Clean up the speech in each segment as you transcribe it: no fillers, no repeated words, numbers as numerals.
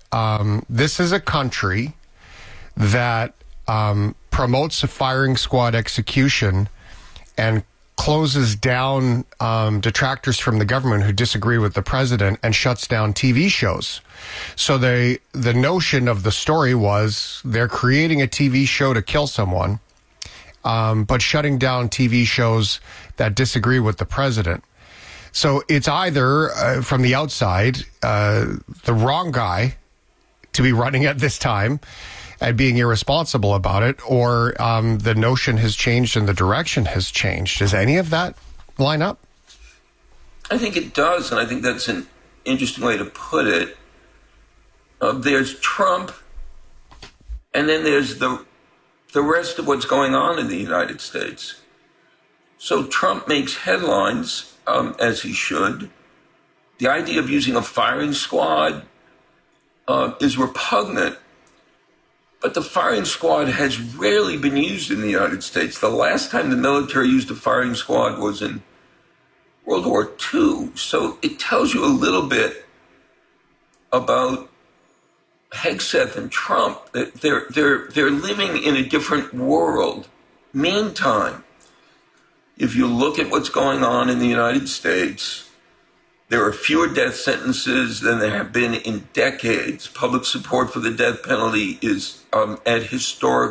this is a country that promotes a firing squad execution and closes down detractors from the government who disagree with the president and shuts down TV shows. So the notion of the story was they're creating a TV show to kill someone, but shutting down TV shows that disagree with the president. So it's either, from the outside, the wrong guy to be running at this time and being irresponsible about it, or the notion has changed and the direction has changed. Does any of that line up? I think it does, and I think that's an interesting way to put it. There's Trump, and then there's the rest of what's going on in the United States. So Trump makes headlines, as he should. The idea of using a firing squad is repugnant. But the firing squad has rarely been used in the United States. The last time the military used a firing squad was in World War II. So it tells you a little bit about Hegseth and Trump, that they're living in a different world. Meantime, if you look at what's going on in the United States, there are fewer death sentences than there have been in decades. Public support for the death penalty is at historic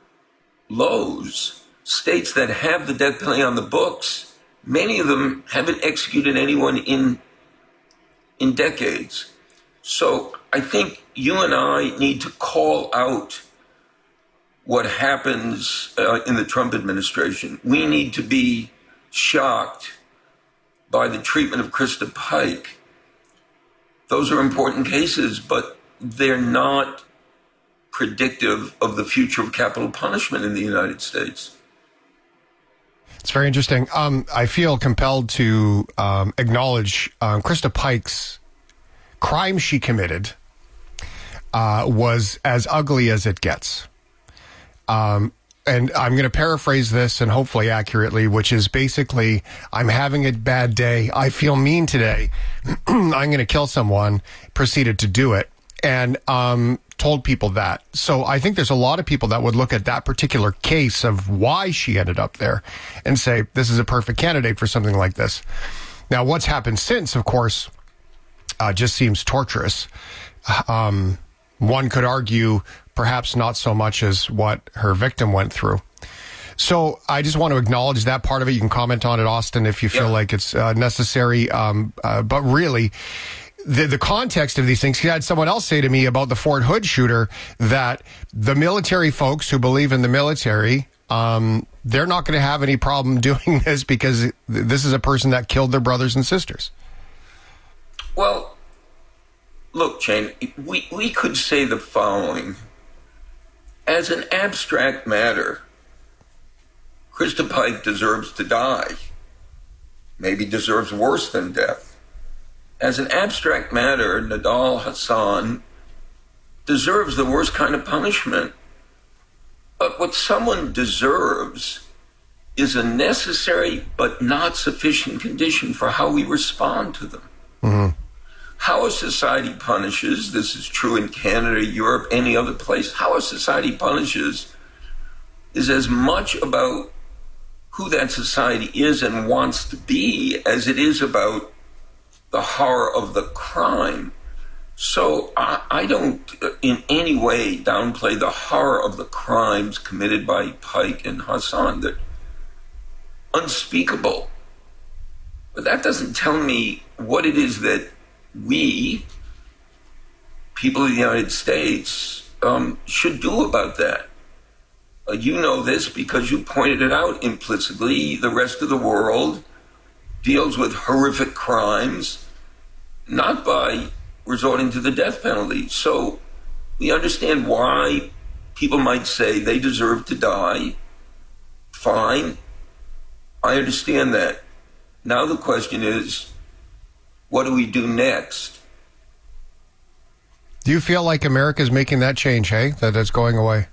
lows. States that have the death penalty on the books, many of them haven't executed anyone in decades. So I think you and I need to call out what happens in the Trump administration. We need to be shocked by the treatment of Krista Pike. Those are important cases, but they're not predictive of the future of capital punishment in the United States. It's very interesting. I feel compelled to acknowledge Krista Pike's crime she committed was as ugly as it gets. And I'm going to paraphrase this and hopefully accurately, which is basically, I'm having a bad day. I feel mean today. I'm going to kill someone, proceeded to do it, and told people that. So I think there's a lot of people that would look at that particular case of why she ended up there and say, this is a perfect candidate for something like this. Now, what's happened since, of course, just seems torturous. One could argue perhaps not so much as what her victim went through. So I just want to acknowledge that part of it. You can comment on it, Austin, if you feel like it's necessary. But really, the context of these things, you had someone else say to me about the Fort Hood shooter that the military folks who believe in the military, they're not going to have any problem doing this because this is a person that killed their brothers and sisters. Well, look, Shane, we could say the following. As an abstract matter, Krista Pike deserves to die. Maybe deserves worse than death. As an abstract matter, Nidal Hasan deserves the worst kind of punishment. But what someone deserves is a necessary but not sufficient condition for how we respond to them. Mm-hmm. How a society punishes, this is true in Canada, Europe, any other place, how a society punishes is as much about who that society is and wants to be as it is about the horror of the crime. So I don't in any way downplay the horror of the crimes committed by Pike and Hasan. They're unspeakable. But that doesn't tell me what it is that we, people of the United States, should do about that. You know this because you pointed it out implicitly. The rest of the world deals with horrific crimes, not by resorting to the death penalty. So we understand why people might say they deserve to die. Fine. I understand that. Now the question is, what do we do next? Do you feel like America's making that change, hey? That it's going away?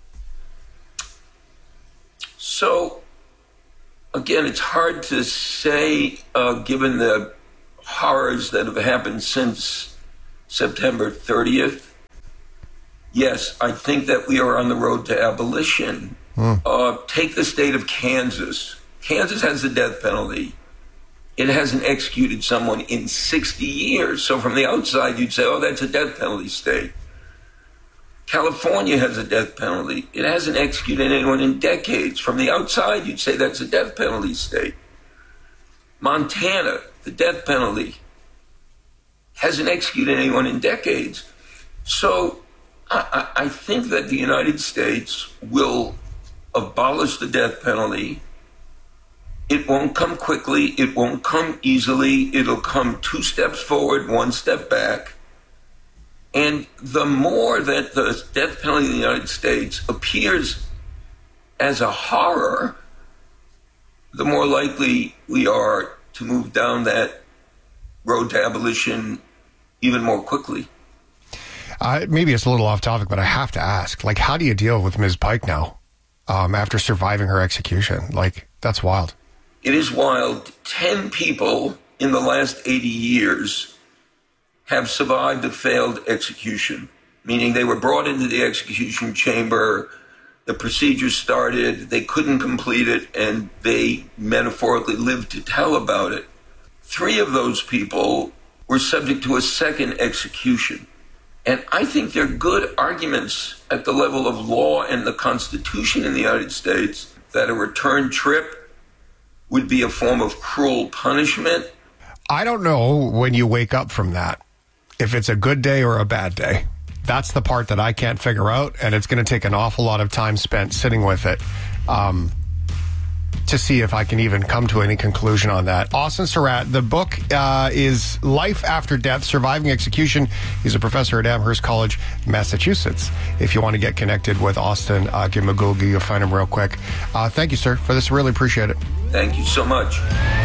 So, again, it's hard to say, given the horrors that have happened since September 30th. yes, I think that we are on the road to abolition. Take the state of Kansas. Kansas has the death penalty. It hasn't executed someone in 60 years. So from the outside, you'd say, oh, that's a death penalty state. California has a death penalty. It hasn't executed anyone in decades. From the outside, you'd say that's a death penalty state. Montana, the death penalty, hasn't executed anyone in decades. So I think that the United States will abolish the death penalty. It won't come quickly. It won't come easily. It'll come 2 steps forward, 1 step back. And the more that the death penalty in the United States appears as a horror, the more likely we are to move down that road to abolition even more quickly. Maybe it's a little off topic, but I have to ask, like, how do you deal with Ms. Pike now after surviving her execution? Like, that's wild. It is wild. 10 people in the last 80 years have survived a failed execution, meaning they were brought into the execution chamber, the procedure started, they couldn't complete it, and they metaphorically lived to tell about it. 3 of those people were subject to a second execution. And I think they're good arguments at the level of law and the Constitution in the United States that a return trip would be a form of cruel punishment. I don't know when you wake up from that, if it's a good day or a bad day. That's the part that I can't figure out, and it's going to take an awful lot of time spent sitting with it to see if I can even come to any conclusion on that. Austin Surratt, the book is Life After Death, Surviving Execution. He's a professor at Amherst College, Massachusetts. If you want to get connected with Austin, give him a Google. You'll find him real quick. Thank you, sir, for this. Really appreciate it. Thank you so much.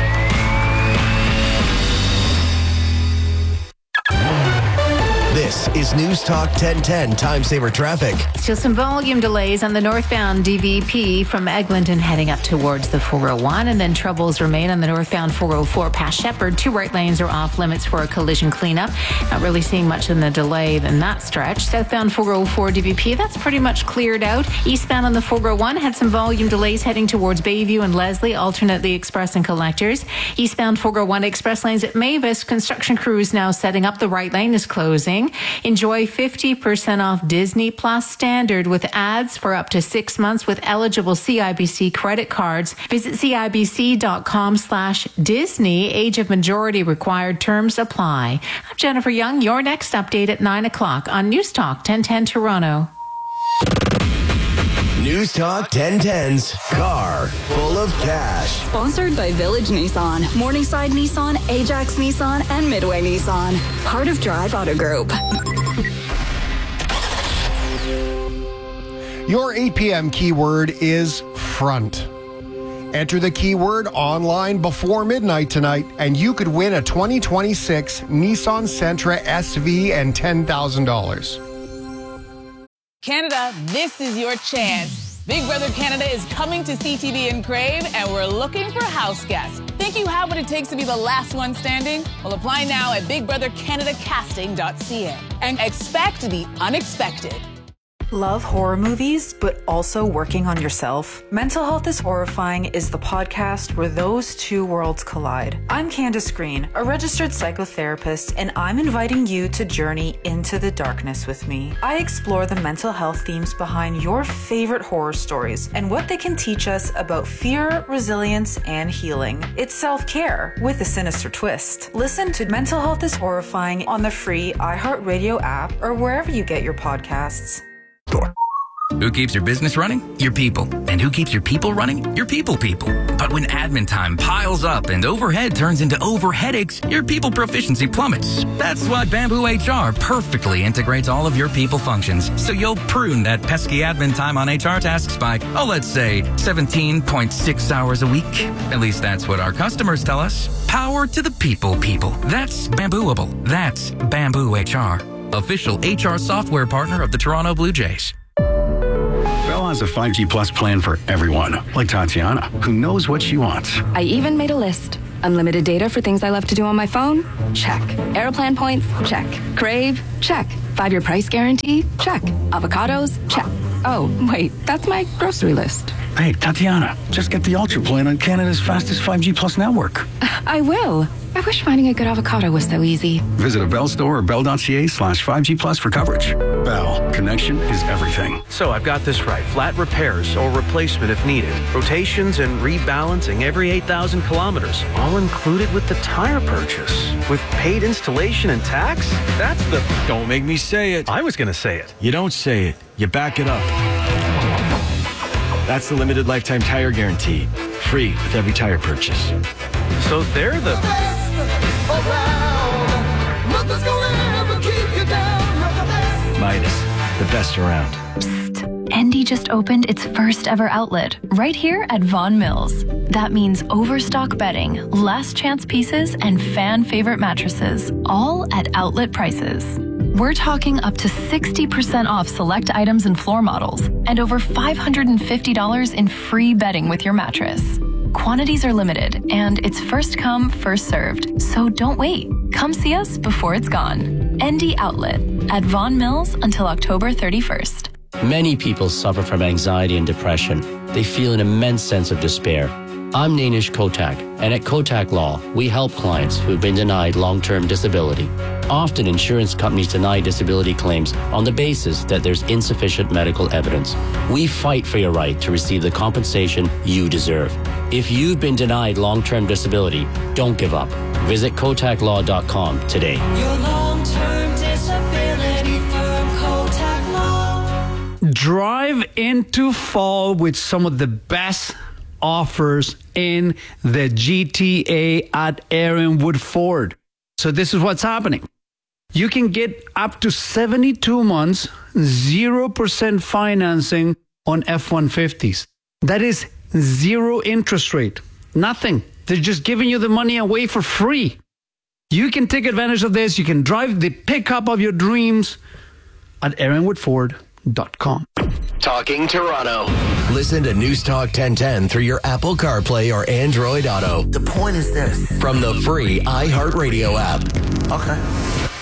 This is News Talk 1010 Time Saver Traffic. Still some volume delays on the northbound DVP from Eglinton heading up towards the 401, and then troubles remain on the northbound 404 past Shepherd. 2 right lanes are off limits for a collision cleanup. Not really seeing much in the delay in that stretch. Southbound 404 DVP, that's pretty much cleared out. Eastbound on the 401 had some volume delays heading towards Bayview and Leslie, alternately express and collectors. Eastbound 401 express lanes at Mavis, construction crews now setting up. The right lane is closing. Enjoy 50% off Disney Plus Standard with ads for up to 6 months with eligible CIBC credit cards. Visit CIBC.com/Disney. Age of majority required. Terms apply. I'm Jennifer Young. Your next update at 9 o'clock on News Talk 1010 Toronto. News Talk 1010's Car Full of Cash. Sponsored by Village Nissan, Morningside Nissan, Ajax Nissan, and Midway Nissan. Part of Drive Auto Group. Your 8 p.m. keyword is front. Enter the keyword online before midnight tonight, and you could win a 2026 Nissan Sentra SV and $10,000. Canada, this is your chance. Big Brother Canada is coming to CTV and Crave, and we're looking for house guests. Think you have what it takes to be the last one standing? Well, apply now at bigbrothercanadacasting.ca and expect the unexpected. Love horror movies, but also working on yourself? Mental Health is Horrifying is the podcast where those two worlds collide. I'm Candace Green, a registered psychotherapist, and I'm inviting you to journey into the darkness with me. I explore the mental health themes behind your favorite horror stories and what they can teach us about fear, resilience, and healing. It's self-care with a sinister twist. Listen to Mental Health is Horrifying on the free iHeartRadio app or wherever you get your podcasts. Who keeps your business running? Your people. And who keeps your people running? Your people. But when admin time piles up and overhead turns into over headaches, your people proficiency plummets. That's why Bamboo HR perfectly integrates all of your people functions. So you'll prune that pesky admin time on HR tasks by, let's say 17.6 hours a week. At least that's what our customers tell us. Power to the people. That's Bambooable. That's Bamboo HR. Official HR software partner of the Toronto Blue Jays. Bell has a 5G Plus plan for everyone, like Tatiana, who knows what she wants. I even made a list. Unlimited data for things I love to do on my phone? Check. Aeroplan points? Check. Crave? Check. 5-year price guarantee? Check. Avocados? Check. Oh, wait, that's my grocery list. Hey, Tatiana, just get the Ultra plan on Canada's fastest 5G Plus network. I will. I wish finding a good avocado was so easy. Visit a Bell store or bell.ca/5G Plus for coverage. Bell, connection is everything. So I've got this right. Flat repairs or replacement if needed. Rotations and rebalancing every 8,000 kilometers. All included with the tire purchase. With paid installation and tax? That's the... Don't make me say it. I was going to say it. You don't say it. You back it up. That's the limited lifetime tire guarantee. Free with every tire purchase. So they're the... Midas, the best around. Psst. Endy just opened its first ever outlet right here at Vaughan Mills. That means overstock bedding, last chance pieces, and fan favorite mattresses, all at outlet prices. We're talking up to 60% off select items and floor models, and over $550 in free bedding with your mattress. Quantities are limited, and it's first come, first served, so don't wait. Come see us before it's gone. Endy Outlet at Vaughan Mills until October 31st. Many people suffer from anxiety and depression. They feel an immense sense of despair. I'm Nainish Kotak, and at Kotak Law, we help clients who've been denied long-term disability. Often, insurance companies deny disability claims on the basis that there's insufficient medical evidence. We fight for your right to receive the compensation you deserve. If you've been denied long-term disability, don't give up. Visit KotakLaw.com today. Your long-term disability firm, Kotak Law. Drive into fall with some of the best offers in the GTA at Aaronwood Ford. So this is what's happening. You can get up to 72 months, 0% financing on F-150s. That is 0 interest rate. Nothing. They're just giving you the money away for free. You can take advantage of this. You can drive the pickup of your dreams at aaronwoodford.com. Talking Toronto. Listen to News Talk 1010 through your Apple CarPlay or Android Auto. The point is this. From the free iHeartRadio app. Okay.